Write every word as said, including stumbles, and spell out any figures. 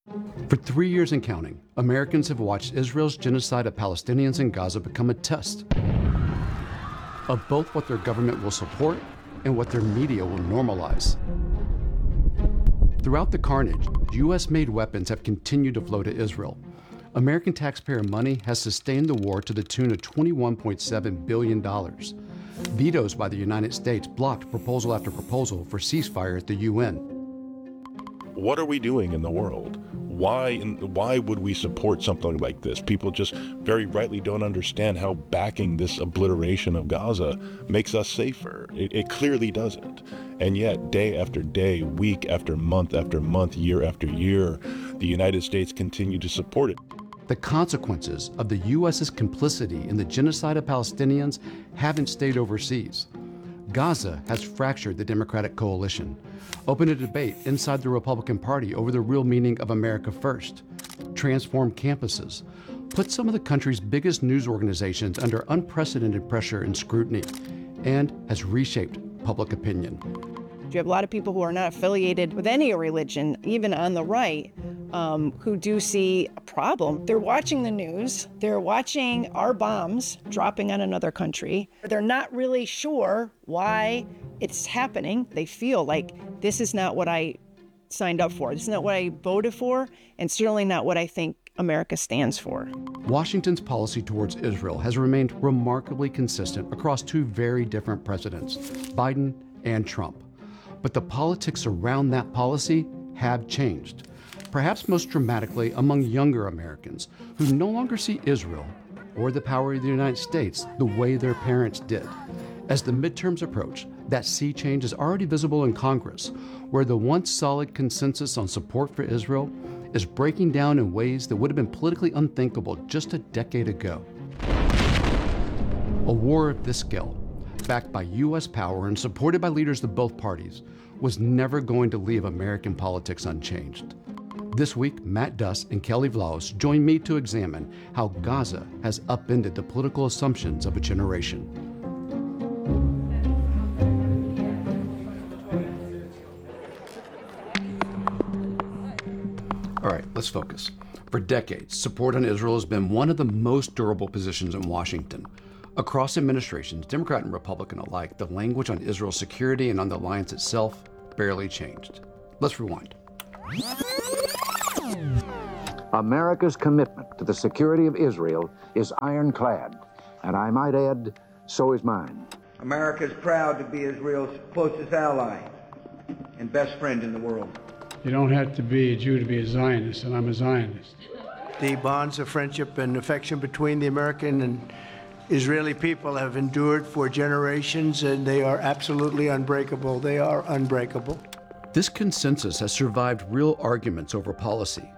For three years and counting, Americans have watched Israel's genocide of Palestinians in Gaza become a test of both what their government will support and what their media will normalize. Throughout the carnage, U S-made weapons have continued to flow to Israel. American taxpayer money has sustained the war to the tune of twenty-one point seven billion dollars. Vetoes by the United States blocked proposal after proposal for ceasefire at the U N. What are we doing in the world? Why, why would we support something like this? People just very rightly don't understand how backing this obliteration of Gaza makes us safer. It, it clearly doesn't. And yet, day after day, week after month after month, year after year, the United States continue to support it. The consequences of the U S's complicity in the genocide of Palestinians haven't stayed overseas. Gaza has fractured the Democratic coalition, opened a debate inside the Republican Party over the real meaning of America First, transformed campuses, put some of the country's biggest news organizations under unprecedented pressure and scrutiny, and has reshaped public opinion. You have a lot of people who are not affiliated with any religion, even on the right, um, who do see a problem. They're watching the news. They're watching our bombs dropping on another country. They're not really sure why it's happening. They feel like this is not what I signed up for. This is not what I voted for, and certainly not what I think America stands for. Washington's policy towards Israel has remained remarkably consistent across two very different presidents, Biden and Trump. But the politics around that policy have changed, perhaps most dramatically among younger Americans who no longer see Israel or the power of the United States the way their parents did. As the midterms approach, that sea change is already visible in Congress, where the once solid consensus on support for Israel is breaking down in ways that would have been politically unthinkable just a decade ago. A war of this scale, backed by U S power and supported by leaders of both parties, was never going to leave American politics unchanged. This week, Matt Duss and Kelly Vlahos join me to examine how Gaza has upended the political assumptions of a generation. All right, let's focus. For decades, support on Israel has been one of the most durable positions in Washington. Across administrations, Democrat and Republican alike, the language on Israel's security and on the alliance itself barely changed. Let's rewind. America's commitment to the security of Israel is ironclad, and I might add, so is mine. America is proud to be Israel's closest ally and best friend in the world. You don't have to be a Jew to be a Zionist, and I'm a Zionist. The bonds of friendship and affection between the American and Israeli people have endured for generations, and they are absolutely unbreakable. They are unbreakable. This consensus has survived real arguments over policy.